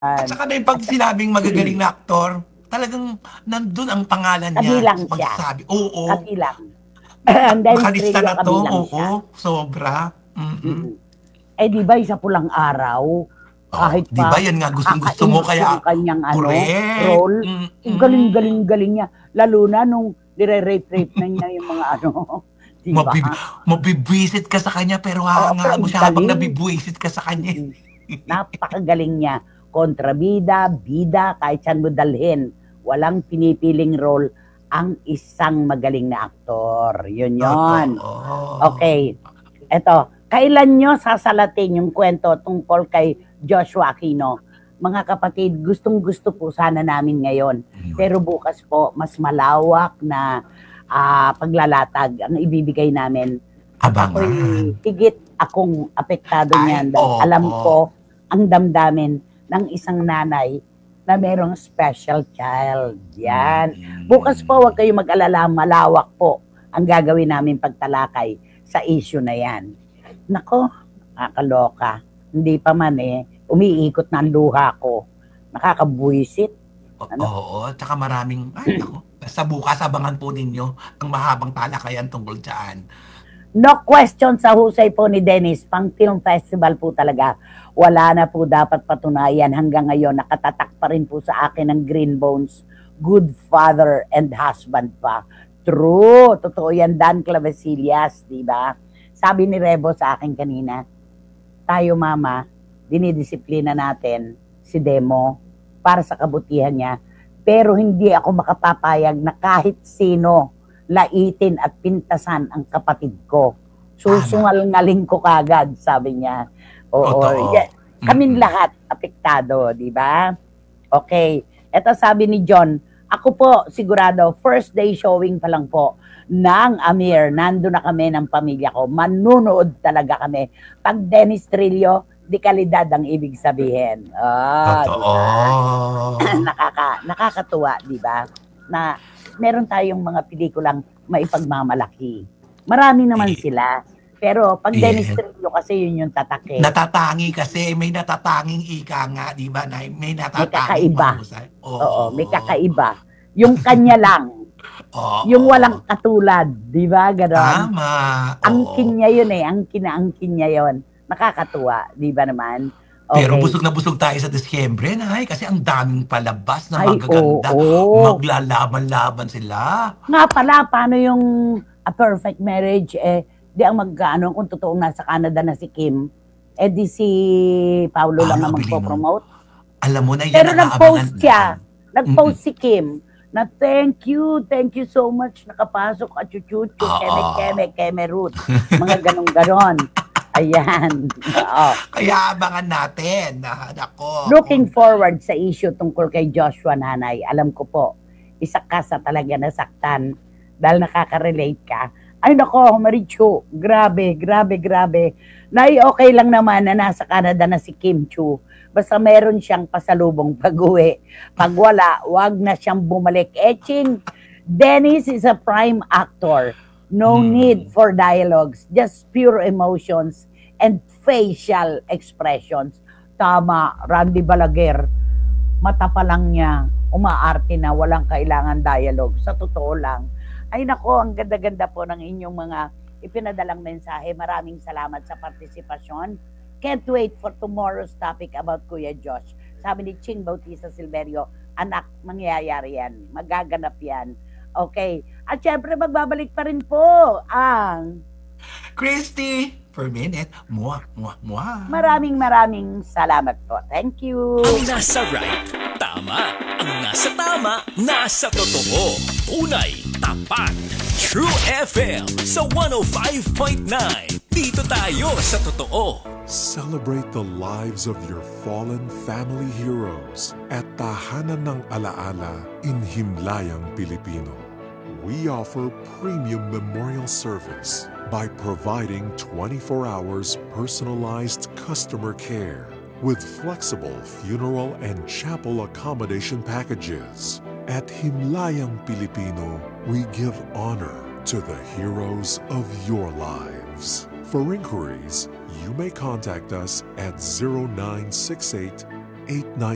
At saka na yung 'pag sinabing magagaling na aktor, talagang nandun ang pangalan niya Kabilang sa siya, pagsasabi, oo. kabilang. Ang Dennis Nakalista Trillo na 'to, kabilang oo, siya. sobra, Mm. Eh, 'di ba sa Pulang Araw, Oo, kahit 'di ba pa 'yan nga gustong-gusto mo nakakainis yung kaya kanyang correct, role, ang mm. galing-galing niya. Lalo na nung nire-rape-rape na niya yung mga 'di ba? Mabib mabibwisit ka sa kanya pero Oo, pero hahangaan mo ang siya habang galing. nabibwisit ka sa kanya, eh. Mm. Napakagaling niya. Kontrabida, bida, kahit saan mo dalhin. Walang pinipiling role ang isang magaling na aktor. Yun yon. Totoo. Okay. Eto, kailan nyo sasalatin yung kwento tungkol kay Joshua Aquino? Mga kapatid, gustong-gusto po sana namin ngayon. Ayun, Pero bukas po, mas malawak na paglalatag ang ibibigay namin. At ako'y abangan. higit akong apektado Ay, niyan dahil alam oo. ko ang damdamin ng isang nanay na merong special child. Yan. Bukas po, huwag kayong mag-alala, malawak po ang gagawin namin pagtalakay sa issue na yan. Nako, nakakaloka. Hindi pa man umiikot na ang luha ko. Nakakabuisit. Ano? Oo, tsaka maraming ay naku, basta bukas abangan po ninyo ang mahabang talakayan tungkol diyan. No question sa husay po ni Dennis. Pang film festival po talaga. Wala na po dapat patunayan. Hanggang ngayon, nakatatak pa rin po sa akin ng Green Bones. Good father and husband pa. True. Totoo yan, Dan Clavesillas, di ba? Sabi ni Rebo sa akin kanina, tayo mama, dinidisiplina natin si Demo para sa kabutihan niya. Pero hindi ako makapapayag na kahit sino laitin at pintasan ang kapatid ko. Tama, Susungal-ngaling ko kagad, sabi niya. Oo, totoo. kaming Mm. lahat apektado, di ba? Okay. Ito sabi ni John, ako po sigurado, first day showing pa lang po ng Amir, nando na kami ng pamilya ko. Manunood talaga kami. Pag Dennis Trillo, di kalidad ang ibig sabihin. Di ba? Totoo. Nakakatuwa, di ba? Na meron tayong mga pelikulang maipagmamalaki. Marami naman Eh, sila. Pero pag Dennis yeah. Trillo kasi yun yung tatake. Natatangi kasi, may natatanging ika nga, 'di ba, na may May natatanging kakaiba. mahusay. Oo, may Oo, kakaiba. Yung kanya lang. Yung walang oo. katulad. Di ba? Ganon. Tama, Angkin oo. niya yun ang kinaangkin niya yun. Nakakatuwa. Di ba naman? Pero Okay. busog na busog tayo sa Disyembre, Nay, kasi ang daming palabas na Ay, magaganda. oo. Maglalaban-laban sila. Nga pala, paano yung A Perfect Marriage? Di ang magkaano, kung totoong nasa Canada na si Kim, di si Paulo lang Paolo ang Abilino. magpo-promote. Alam mo na yan Pero ang aabangan nag-post natin. siya. Mm. Nag-post si Kim na thank you so much. Nakapasok at chuchucho, Oo. keme Ruth. Mga ganon-ganon. Ayan. Oo. Kaya abangan natin. Nako, Looking forward sa issue tungkol kay Joshua Nanay. Alam ko po, isa ka sa talaga nasaktan dahil nakaka-relate ka. Ay nako, Marichu, grabe, grabe, grabe. Nay, okay lang naman na nasa Canada na si Kim Chu. Basta meron siyang pasalubong pag-uwi. Pag wala, wag na siyang bumalik. Etching, Dennis is a prime actor. No need mm, for dialogues, just pure emotions and facial expressions. Tama, Randy Balaguer, mata pa lang niya, umaarte na, walang kailangan dialogue. Sa totoo lang. Ay nako, ang ganda-ganda po ng inyong mga ipinadalang mensahe. Maraming salamat sa partisipasyon. Can't wait for tomorrow's topic about Kuya Josh. Sabi ni Ching Bautista Silverio, anak, mangyayari yan. Magaganap yan. Okay. At syempre, magbabalik pa rin po ang Christy, per minute. Mwah, mwah, mwah. maraming salamat po. Thank you. Ang nasa right, tama. Ang nasa tama, nasa totoo. Tunay, tapat. True FM sa 105.9. Dito tayo sa totoo. Celebrate the lives of your fallen family heroes at Tahanan ng Alaala in Himlayang Pilipino. We offer premium memorial service by providing 24 hours personalized customer care with flexible funeral and chapel accommodation packages. At Himlayang Pilipino, we give honor to the heroes of your lives. For inquiries, you may contact us at 0968 89